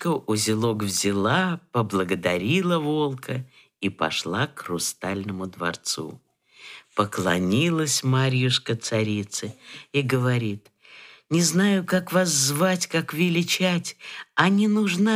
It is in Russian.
Марьюшка узелок взяла, поблагодарила волка и пошла к хрустальному дворцу. Поклонилась Марьюшка царице и говорит: «Не знаю, как вас звать, как величать, а не нужна